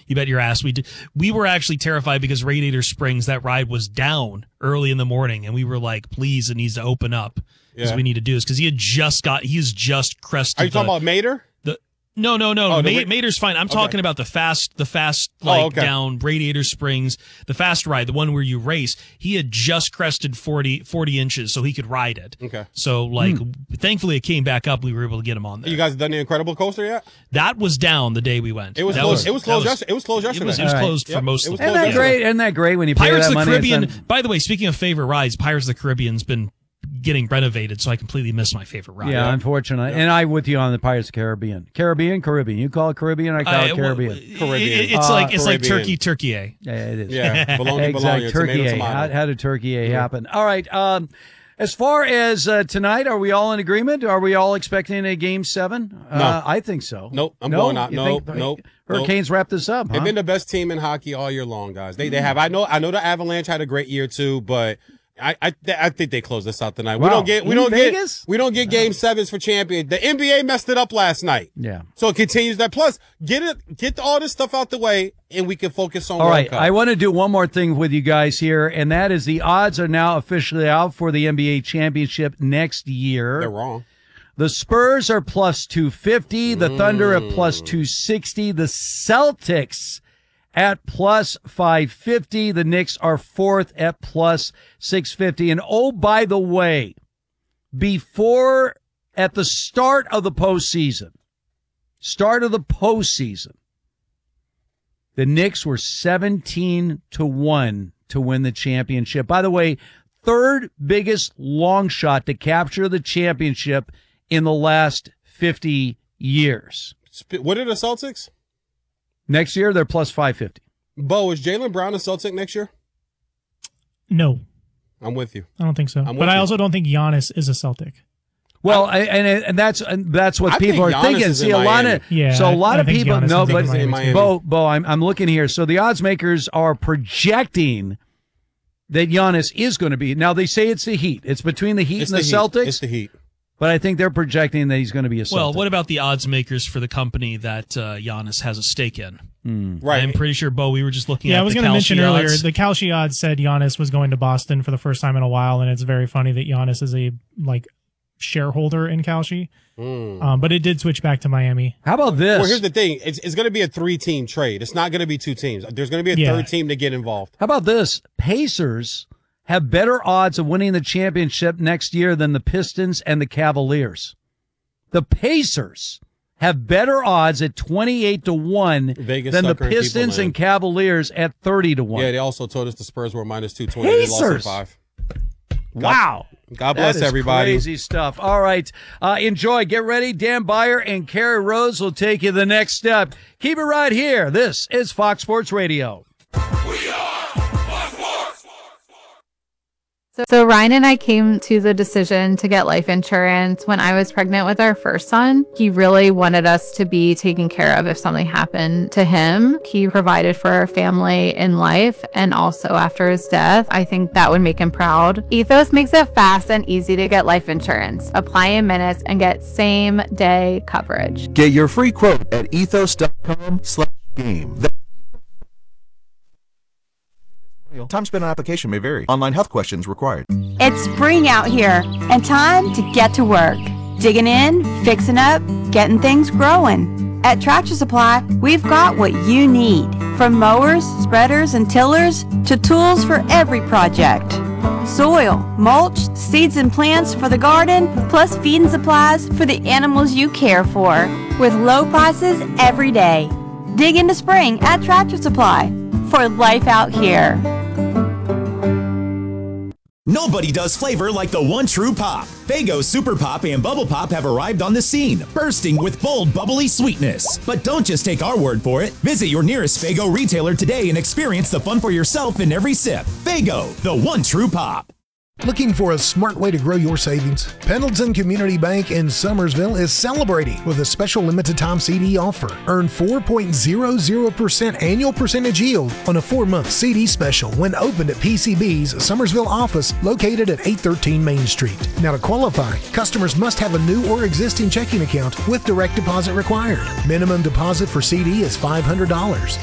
You bet your ass we did. We were actually terrified because Radiator Springs, that ride was down early in the morning, and we were like, please, it needs to open up because we need to do this because he's just crested. Are you talking about Mater? No. Mater's fine. I'm talking about the fast, down Radiator Springs, the fast ride, the one where you race. He had just crested 40 inches, so he could ride it. Okay. So, thankfully it came back up. We were able to get him on there. You guys done the Incredible Coaster yet? That was down the day we went. It was closed. It was closed yesterday. It was closed for most of the Isn't that great? Isn't that great when you pay Pirates that of the money? Caribbean, by the way, speaking of favorite rides, Pirates of the Caribbean's been getting renovated, so I completely missed my favorite ride. Yeah, unfortunately. And I'm with you on the Pirates of the Caribbean. Caribbean. You call it Caribbean, I call it Caribbean. It's like Turkey. Yeah, it is. Yeah, bologna. Turkey. How did Turkey happen? All right. As far as tonight, are we all in agreement? Are we all expecting a Game 7? No. I think so. Nope. I'm going out. Nope. Hurricanes wrap this up, huh? They've been the best team in hockey all year long, guys. They have. I know the Avalanche had a great year too, but I think they close this out tonight. Wow. We don't get Game 7s for champion. The NBA messed it up last night. Yeah. So it continues that. Plus, get all this stuff out the way, and we can focus on World Cup. I want to do one more thing with you guys here, and that is the odds are now officially out for the NBA championship next year. They're wrong. The Spurs are plus 250. The Thunder at plus 260. The Celtics at plus 550. The Knicks are fourth at plus 650. And oh, by the way, at the start of the postseason, the Knicks were 17-1 to win the championship. By the way, third biggest long shot to capture the championship in the last 50 years. What are the Celtics? Next year, they're plus 550. Bo, is Jaylen Brown a Celtic next year? No. I'm with you. I don't think so. But I also don't think Giannis is a Celtic. Well, and that's what people are thinking. See, a lot of people know, but Bo, I'm looking here. So the odds makers are projecting that Giannis is going to be. Now they say it's the Heat. It's between the Heat and the Celtics. It's the Heat. But I think they're projecting that he's going to be a Celtic. Well, what about the odds makers for the company that Giannis has a stake in? Right. I'm pretty sure, Bo, we were just looking at the I was going to mention earlier, the Kalshi odds said Giannis was going to Boston for the first time in a while, and it's very funny that Giannis is a shareholder in Kalshi. But it did switch back to Miami. How about this? Well, here's the thing. It's going to be a 3-team trade. It's not going to be 2 teams. There's going to be a third team to get involved. How about this? Pacers have better odds of winning the championship next year than the Pistons and the Cavaliers. The Pacers have better odds at 28-1 than the Pistons and Cavaliers at 30-1. Yeah, they also told us the Spurs were minus 220. They lost at 5. Wow. God bless everybody. Crazy stuff. All right. Enjoy. Get ready. Dan Beyer and Carrie Rose will take you the next step. Keep it right here. This is Fox Sports Radio. We are Fox Sports. So Ryan and I came to the decision to get life insurance when I was pregnant with our first son. He really wanted us to be taken care of if something happened to him. He provided for our family in life and also after his death. I think that would make him proud. Ethos makes it fast and easy to get life insurance. Apply in minutes and get same-day coverage. Get your free quote at ethos.com/game. Time spent on application may vary. Online health questions required. It's spring out here and time to get to work. Digging in, fixing up, getting things growing. At Tractor Supply, we've got what you need. From mowers, spreaders, and tillers to tools for every project. Soil, mulch, seeds and plants for the garden, plus feeding supplies for the animals you care for. With low prices every day. Dig into spring at Tractor Supply for life out here. Nobody does flavor like the one true pop. Faygo Super Pop and Bubble Pop have arrived on the scene, bursting with bold, bubbly sweetness. But don't just take our word for it. Visit your nearest Faygo retailer today and experience the fun for yourself in every sip. Faygo, the one true pop. Looking for a smart way to grow your savings? Pendleton Community Bank in Summersville is celebrating with a special limited time CD offer. Earn 4.00% annual percentage yield on a 4-month CD special when opened at PCB's Summersville office located at 813 Main Street. Now to qualify, customers must have a new or existing checking account with direct deposit required. Minimum deposit for CD is $500.